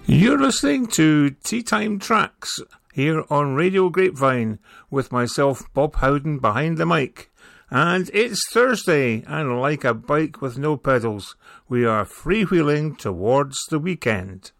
You're listening to Tea Time Tracks here on Radio Grapevine with myself, Bob Howden, behind the mic. And it's Thursday, and like a bike with no pedals, we are freewheeling towards the weekend.